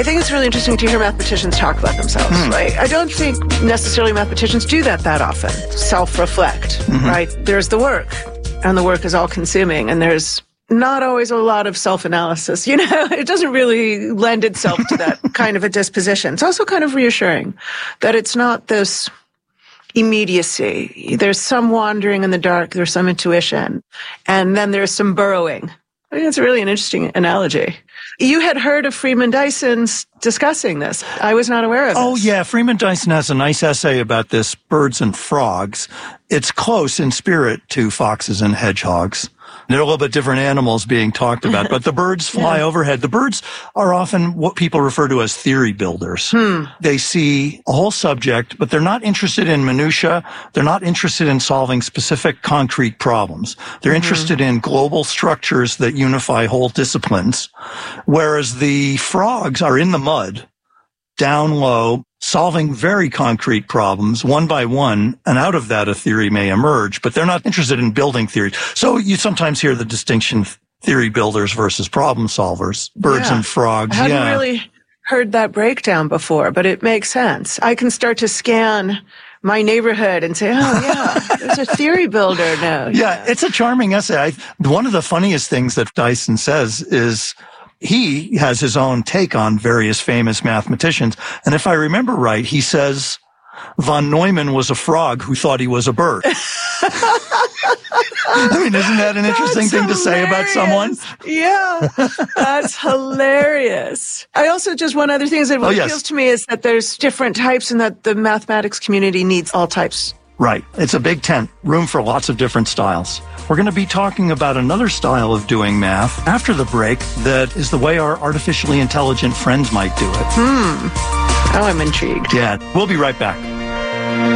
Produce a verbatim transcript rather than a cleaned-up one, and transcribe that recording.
I think it's really interesting to hear mathematicians talk about themselves, hmm. right? I don't think necessarily mathematicians do that that often, self-reflect, mm-hmm. right? There's the work, and the work is all-consuming, and there's not always a lot of self-analysis. You know, it doesn't really lend itself to that kind of a disposition. It's also kind of reassuring that it's not this immediacy. There's some wandering in the dark, there's some intuition, and then there's some burrowing. I think it's really an interesting analogy. You had heard of Freeman Dyson's discussing this. I was not aware of Oh, this. yeah. Freeman Dyson has a nice essay about this, Birds and Frogs. It's close in spirit to foxes and hedgehogs. They're a little bit different animals being talked about, but the birds fly yeah. overhead. The birds are often what people refer to as theory builders. Hmm. They see a whole subject, but they're not interested in minutia. They're not interested in solving specific concrete problems. They're mm-hmm. interested in global structures that unify whole disciplines, whereas the frogs are in the mud, down low, solving very concrete problems one by one, and out of that a theory may emerge, but they're not interested in building theories. So you sometimes hear the distinction, theory builders versus problem solvers, birds yeah. and frogs. I hadn't yeah. really heard that breakdown before, but it makes sense. I can start to scan my neighborhood and say, oh, yeah, there's a theory builder now. Yeah, yeah, it's a charming essay. I, one of the funniest things that Dyson says is he has his own take on various famous mathematicians. And if I remember right, he says von Neumann was a frog who thought he was a bird. I mean, isn't that an interesting that's thing to say about someone? Yeah, that's hilarious. I also, just one other thing is that what oh, yes. appeals to me is that there's different types and that the mathematics community needs all types. Right. It's a big tent, room for lots of different styles. We're going to be talking about another style of doing math after the break that is the way our artificially intelligent friends might do it. Hmm. Oh, I'm intrigued. Yeah. We'll be right back.